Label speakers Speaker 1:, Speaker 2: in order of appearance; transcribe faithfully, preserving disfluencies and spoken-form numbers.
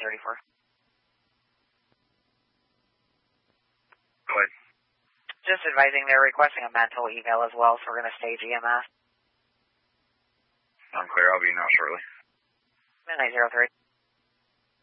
Speaker 1: thirty-four.
Speaker 2: Go ahead.
Speaker 1: Just advising they're requesting a mental eval as well, so we're going to stage E M S.
Speaker 2: I'm clear. I'll be in now shortly.
Speaker 1: Midnight zero three.